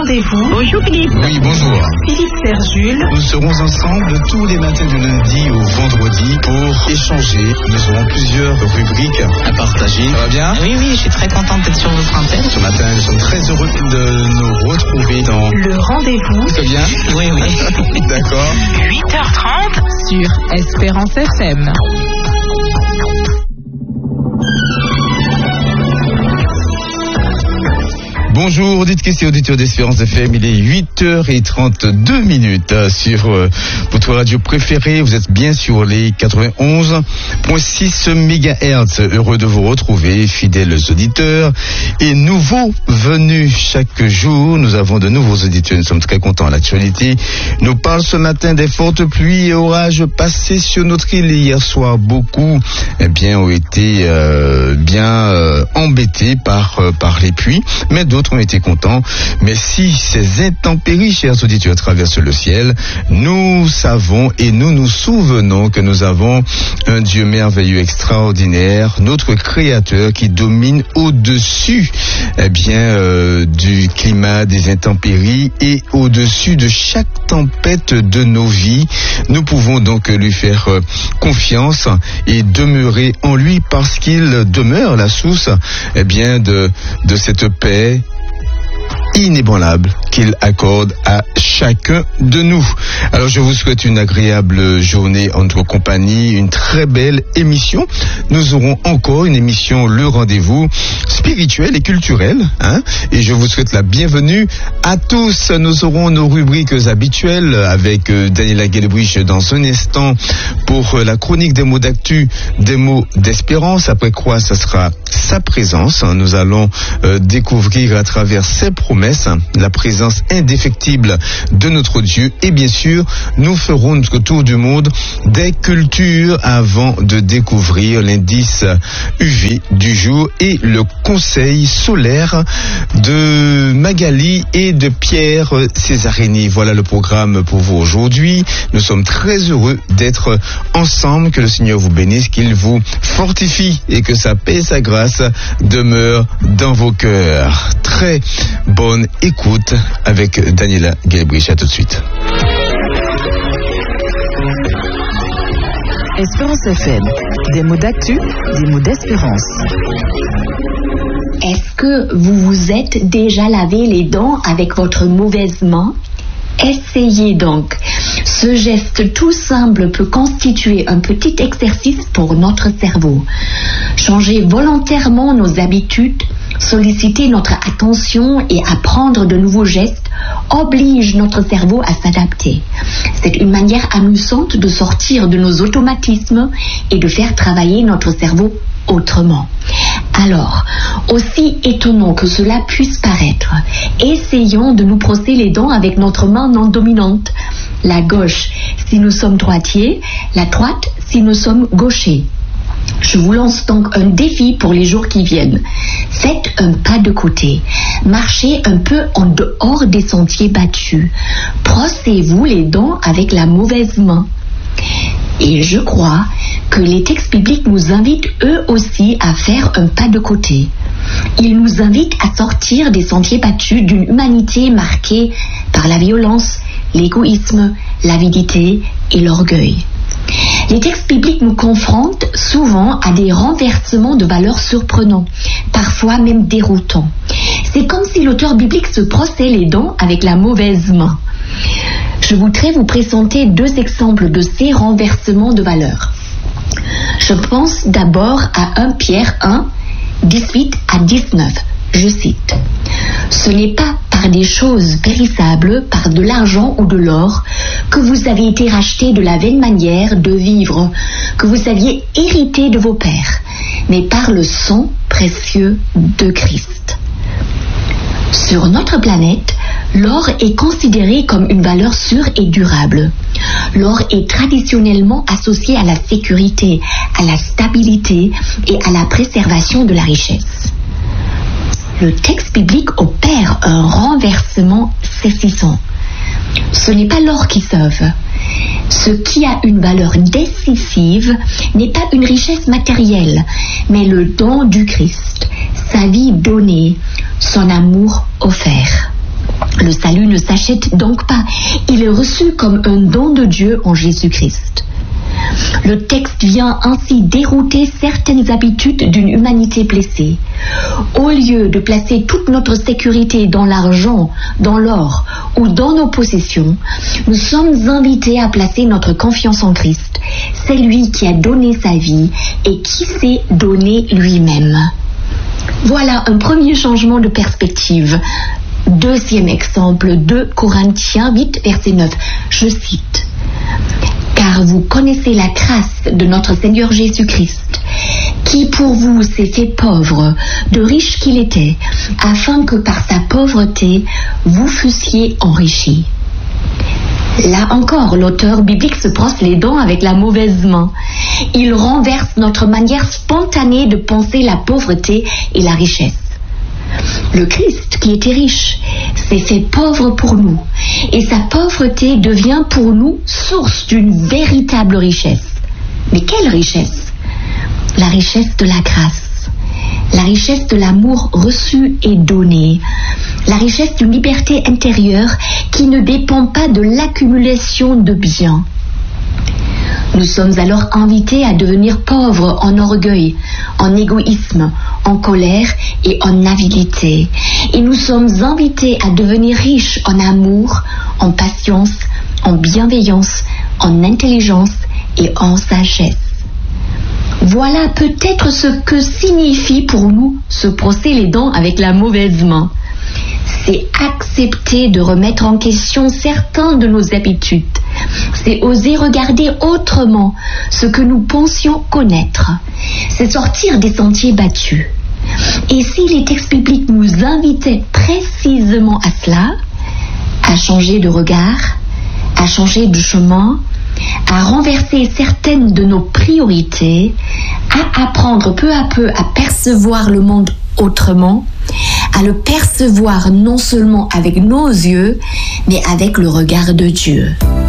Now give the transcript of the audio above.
rendez-vous. Bonjour Philippe. Oui, bonjour. Philippe Serre-Jules. Nous serons ensemble tous les matins du lundi au vendredi pour échanger. Nous aurons plusieurs rubriques à partager. Ça va bien? Oui, je suis très contente d'être sur votre antenne. Ce matin, nous sommes très heureux de nous retrouver dans Le rendez-vous. C'est bien? Oui. D'accord. 8h30 sur Espérance FM. Bonjour, auditrices et auditeurs d'Espérance FM, il est 8h32 sur votre radio préférée. Vous êtes bien sur les 91.6 MHz. Heureux de vous retrouver, fidèles auditeurs et nouveaux venus chaque jour. Nous avons de nouveaux auditeurs, nous sommes très contents. L'actualité nous parle ce matin des fortes pluies et orages passés sur notre île hier soir. Beaucoup ont été embêtés par les pluies, mais d'autres ont été contents. Mais si ces intempéries, chers auditeurs, traversent le ciel, nous savons et nous nous souvenons que nous avons un Dieu merveilleux, extraordinaire, notre Créateur qui domine au-dessus du climat, des intempéries et au-dessus de chaque tempête de nos vies. Nous pouvons donc lui faire confiance et demeurer en lui parce qu'il demeure la source de cette paix inébranlable qu'il accorde à chacun de nous. Alors je vous souhaite une agréable journée en notre compagnie, une très belle émission. Nous aurons encore une émission Le Rendez-vous spirituel et culturel, et je vous souhaite la bienvenue à tous. Nous aurons nos rubriques habituelles avec Daniela Gelbrich dans un instant pour la chronique des mots d'actu, des mots d'espérance, après quoi ça sera sa présence. Nous allons découvrir à travers ses promesses la présence indéfectible de notre Dieu, et bien sûr nous ferons notre tour du monde des cultures avant de découvrir l'indice UV du jour et le conseil solaire de Magali et de Pierre Césarini. Voilà le programme pour vous aujourd'hui. Nous sommes très heureux d'être ensemble. Que le Seigneur vous bénisse, qu'il vous fortifie et que sa paix et sa grâce demeurent dans vos cœurs. Très bonne écoute avec Daniela Gelbrich. À tout de suite. Espérance FM, des mots d'actu, des mots d'espérance. Est-ce que vous vous êtes déjà lavé les dents avec votre mauvaise main? Essayez donc. Ce geste tout simple peut constituer un petit exercice pour notre cerveau. Changer volontairement nos habitudes, solliciter notre attention et apprendre de nouveaux gestes oblige notre cerveau à s'adapter. C'est une manière amusante de sortir de nos automatismes et de faire travailler notre cerveau autrement. Alors, aussi étonnant que cela puisse paraître, essayons de nous brosser les dents avec notre main non dominante. La gauche si nous sommes droitiers, la droite si nous sommes gauchers. Je vous lance donc un défi pour les jours qui viennent. Faites un pas de côté. Marchez un peu en dehors des sentiers battus. Brossez-vous les dents avec la mauvaise main. Et je crois que les textes bibliques nous invitent eux aussi à faire un pas de côté. Ils nous invitent à sortir des sentiers battus d'une humanité marquée par la violence, l'égoïsme, l'avidité et l'orgueil. Les textes bibliques nous confrontent souvent à des renversements de valeurs surprenants, parfois même déroutants. C'est comme si l'auteur biblique se brossait les dents avec la mauvaise main. Je voudrais vous présenter 2 exemples de ces renversements de valeurs. Je pense d'abord à 1 Pierre 1, 18 à 19. Je cite: « Ce n'est pas par des choses périssables, par de l'argent ou de l'or, que vous avez été rachetés de la vaine manière de vivre que vous aviez hérité de vos pères, mais par le sang précieux de Christ. » Sur notre planète, l'or est considéré comme une valeur sûre et durable. L'or est traditionnellement associé à la sécurité, à la stabilité et à la préservation de la richesse. Le texte biblique opère un renversement saisissant. Ce n'est pas l'or qui sauve. Ce qui a une valeur décisive n'est pas une richesse matérielle, mais le don du Christ, sa vie donnée, son amour offert. Le salut ne s'achète donc pas, il est reçu comme un don de Dieu en Jésus-Christ. Le texte vient ainsi dérouter certaines habitudes d'une humanité blessée. Au lieu de placer toute notre sécurité dans l'argent, dans l'or ou dans nos possessions, nous sommes invités à placer notre confiance en Christ. C'est lui qui a donné sa vie et qui s'est donné lui-même. Voilà un premier changement de perspective. Deuxième exemple, 2 Corinthiens 8, verset 9. Je cite. Car vous connaissez la grâce de notre Seigneur Jésus-Christ, qui pour vous s'est fait pauvre, de riche qu'il était, afin que par sa pauvreté, vous fussiez enrichis. Là encore, l'auteur biblique se brosse les dents avec la mauvaise main. Il renverse notre manière spontanée de penser la pauvreté et la richesse. Le Christ, qui était riche, s'est fait pauvre pour nous, et sa pauvreté devient pour nous source d'une véritable richesse. Mais quelle richesse? La richesse de la grâce, la richesse de l'amour reçu et donné, la richesse d'une liberté intérieure qui ne dépend pas de l'accumulation de biens. Nous sommes alors invités à devenir pauvres en orgueil, en égoïsme, en colère et en avidité. Et nous sommes invités à devenir riches en amour, en patience, en bienveillance, en intelligence et en sagesse. Voilà peut-être ce que signifie pour nous se brosser les dents avec la mauvaise main. C'est accepter de remettre en question certaines de nos habitudes. C'est oser regarder autrement ce que nous pensions connaître. C'est sortir des sentiers battus. Et si les textes bibliques nous invitaient précisément à cela, à changer de regard, à changer de chemin, à renverser certaines de nos priorités, à apprendre peu à peu à percevoir le monde autrement, à le percevoir non seulement avec nos yeux, mais avec le regard de Dieu.